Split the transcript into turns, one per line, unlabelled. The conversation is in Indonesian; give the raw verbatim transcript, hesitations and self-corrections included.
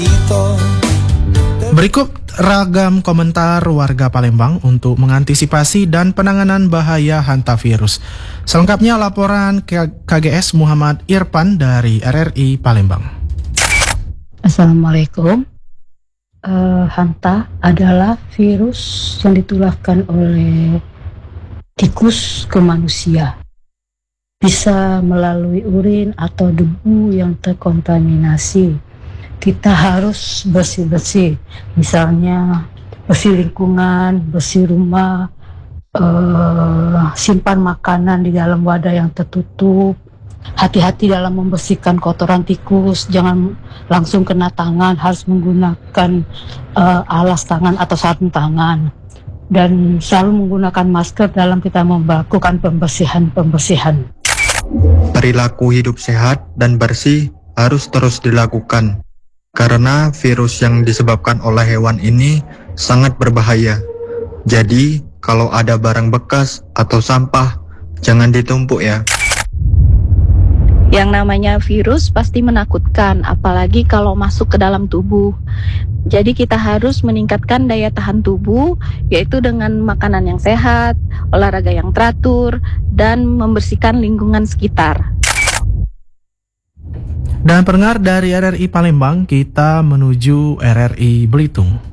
Berikut ragam komentar warga Palembang untuk mengantisipasi dan penanganan bahaya hantavirus. Selengkapnya laporan K G S Muhammad Irfan dari R R I Palembang.
Assalamualaikum. Uh, hanta adalah virus yang ditularkan oleh tikus ke manusia. Bisa melalui urin atau debu yang terkontaminasi. Kita harus bersih-bersih, misalnya bersih lingkungan, bersih rumah, uh, simpan makanan di dalam wadah yang tertutup. Hati-hati dalam membersihkan kotoran tikus, jangan langsung kena tangan, harus menggunakan uh, alas tangan atau sarung tangan. Dan selalu menggunakan masker dalam kita melakukan pembersihan-pembersihan.
Perilaku hidup sehat dan bersih harus terus dilakukan, karena virus yang disebabkan oleh hewan ini sangat berbahaya. Jadi, kalau ada barang bekas atau sampah, jangan ditumpuk ya.
Yang namanya virus pasti menakutkan, apalagi kalau masuk ke dalam tubuh. Jadi kita harus meningkatkan daya tahan tubuh, yaitu dengan makanan yang sehat, olahraga yang teratur, dan membersihkan lingkungan sekitar.
Dan pendengar dari R R I Palembang, kita menuju R R I Belitung.